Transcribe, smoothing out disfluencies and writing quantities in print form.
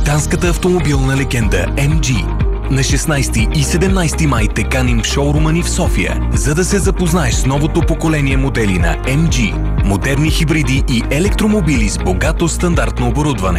британската автомобилна легенда MG. На 16 и 17 май те каним в шоурума ни в София, за да се запознаеш с новото поколение модели на MG. Модерни хибриди и електромобили с богато стандартно оборудване.